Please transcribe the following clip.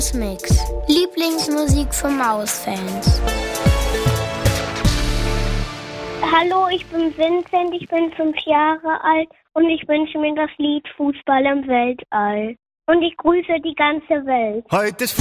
Mix. Lieblingsmusik für Mausfans. Hallo, ich bin Vincent, ich bin 5 Jahre alt und ich wünsche mir das Lied Fußball im Weltall. Und ich grüße die ganze Welt. Heute ist